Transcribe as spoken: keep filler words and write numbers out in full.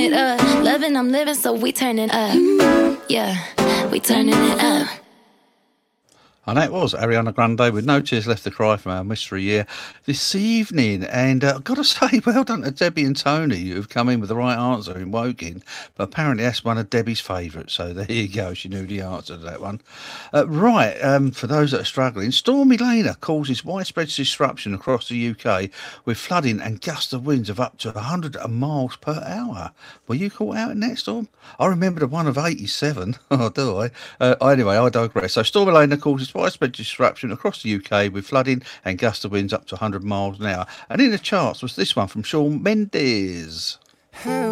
it up. Loving, I'm living, so we turning up. Yeah, we turning it up. And that was Ariana Grande with No Tears Left to Cry from our mystery year this evening. And uh, I've got to say, well done to Debbie and Tony, who've come in with the right answer in Woking. But apparently that's one of Debbie's favourites. So there you go. She knew the answer to that one. Uh, right, um, for those that are struggling, Stormy Lena causes widespread disruption across the U K with flooding and gusts of winds of up to one hundred miles per hour. Were you caught out in that storm? I remember the one of eighty-seven. Oh, do I? Uh, anyway, I digress. So Stormy Lena causes widespread disruption across the U K with flooding and gust of winds up to one hundred miles an hour. And in the charts was this one from Shawn Mendes. Hey,